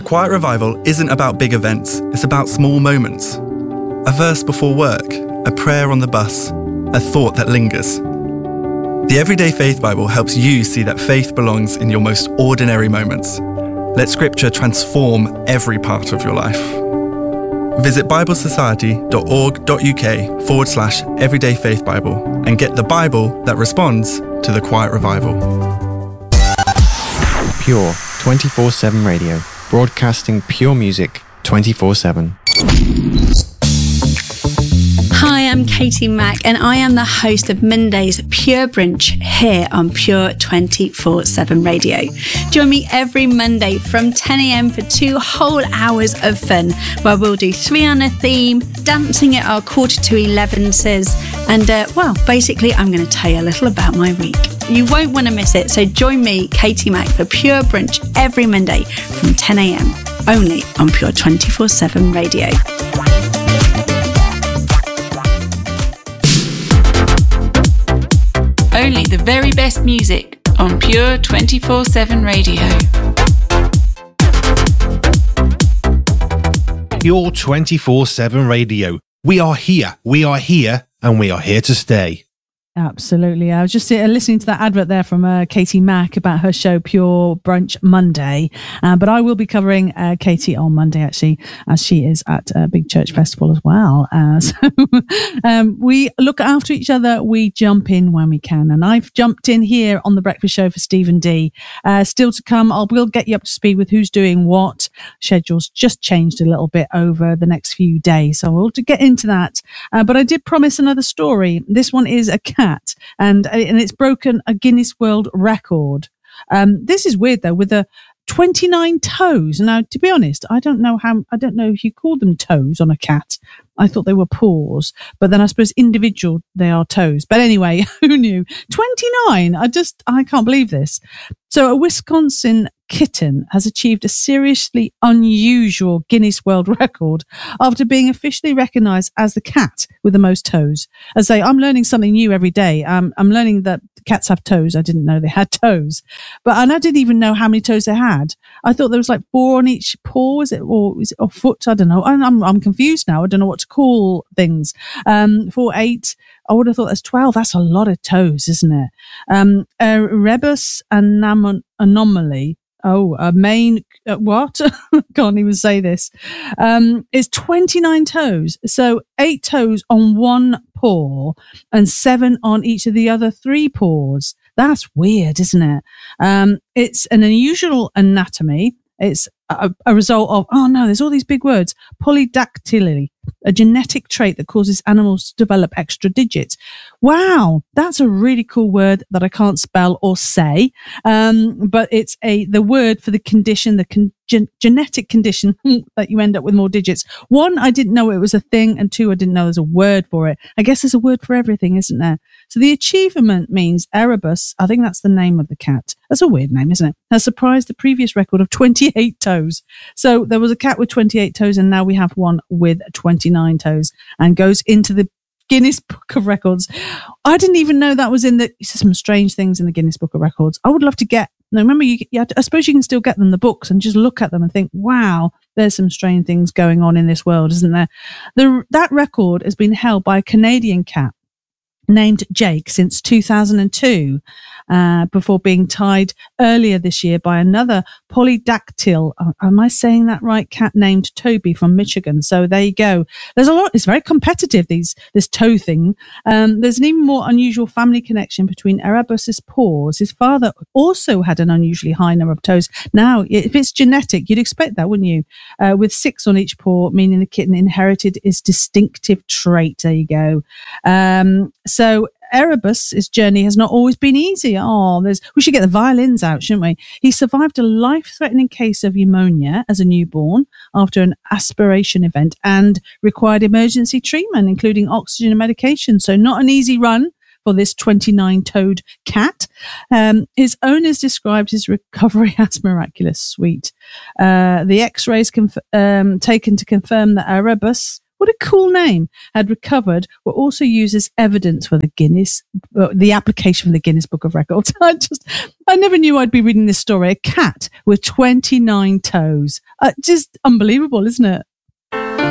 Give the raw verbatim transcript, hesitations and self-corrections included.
Quiet Revival isn't about big events, it's about small moments. A verse before work, a prayer on the bus, a thought that lingers. The Everyday Faith Bible helps you see that faith belongs in your most ordinary moments. Let Scripture transform every part of your life. Visit biblesociety.org.uk forward slash Everyday Faith Bible and get the Bible that responds to the Quiet Revival. Pure twenty-four seven radio, broadcasting pure music twenty-four seven. Hi, I'm Katie Mack and I am the host of Monday's Pure Brunch here on Pure twenty-four seven Radio. Join me every Monday from ten a.m. for two whole hours of fun where we'll do three on a theme, dancing at our quarter to elevenses, and uh, well, basically I'm going to tell you a little about my week. You won't want to miss it, so join me, Katie Mack, for Pure Brunch every Monday from ten a.m. only on Pure twenty-four seven Radio. Only the very best music on Pure twenty-four seven Radio. Pure twenty-four seven Radio. We are here, we are here, and we are here to stay. Absolutely. I was just uh, listening to that advert there from uh, Katie Mack about her show Pure Brunch Monday. Uh, but I will be covering uh, Katie on Monday, actually, as she is at a Big Church Festival as well. Uh, so um, we look after each other. We jump in when we can. And I've jumped in here on The Breakfast Show for Stephen D. Uh, still to come, I will get you up to speed with who's doing what. Schedule's just changed a little bit over the next few days. So we'll get into that. Uh, but I did promise another story. This one is a cat. And and it's broken a Guinness World Record. Um, this is weird though, with the twenty-nine toes. Now, to be honest, I don't know how. I don't know if you call them toes on a cat. I thought they were paws, but then I suppose individual they are toes. But anyway, who knew? twenty-nine. I just I can't believe this. So a Wisconsin kitten has achieved a seriously unusual Guinness World Record after being officially recognised as the cat with the most toes. As I say, I'm learning something new every day. Um, I'm learning that cats have toes. I didn't know they had toes, but and I didn't even know how many toes they had. I thought there was like four on each paw. Is it or is it or foot? I don't know. I'm I'm, I'm confused now. I don't know what to call things. Um, four, eight. I would have thought that's twelve. That's a lot of toes, isn't it? Um, a rebus anom- anomaly. Oh, a main, uh, what? Can't even say this. Um, is twenty-nine toes. So eight toes on one paw and seven on each of the other three paws. That's weird, isn't it? Um, it's an unusual anatomy. It's a, a result of, oh no, there's all these big words. Polydactyly, a genetic trait that causes animals to develop extra digits. Wow, that's a really cool word that I can't spell or say. Um, but it's a the word for the condition, the con- gen- genetic condition that you end up with more digits. One, I didn't know it was a thing, and two, I didn't know there's a word for it. I guess there's a word for everything, isn't there? So the achievement means Erebus, I think that's the name of the cat. That's a weird name, isn't it? Has surprised the previous record of twenty-eight toes. So there was a cat with twenty-eight toes, and now we have one with twenty-nine toes, and goes into the Guinness Book of Records. I didn't even know that was in the, some strange things in the Guinness Book of Records. I would love to get, now remember, you, you had to, I suppose you can still get them, the books, and just look at them and think, wow, there's some strange things going on in this world, isn't there? The, that record has been held by a Canadian cat named Jake since two thousand two, uh, before being tied earlier this year by another polydactyl, uh, am I saying that right, cat named Toby from Michigan. So there you go. There's a lot, it's very competitive, these this toe thing. Um, there's an even more unusual family connection between Erebus's paws. His father also had an unusually high number of toes. Now, if it's genetic, you'd expect that, wouldn't you? Uh, with six on each paw, meaning the kitten inherited his distinctive trait. There you go. Um, So Erebus' journey has not always been easy. Oh, there's we should get the violins out, shouldn't we? He survived a life-threatening case of pneumonia as a newborn after an aspiration event and required emergency treatment, including oxygen and medication. So not an easy run for this twenty-nine-toed cat. Um, his owners described his recovery as miraculous. Sweet. Uh, the X-rays conf- um, taken to confirm that Erebus what a cool name, had recovered were also used as evidence for the Guinness, uh, the application for the Guinness Book of Records. I just, I never knew I'd be reading this story. A cat with twenty-nine toes. Uh, just unbelievable, isn't it?